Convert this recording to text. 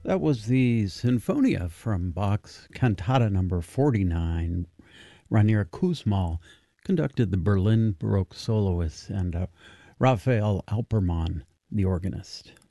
That was the Sinfonia from Bach's Cantata number 49. Rainier Kussmaul conducted the Berlin Baroque soloist and Raphael Alpermann, the organist.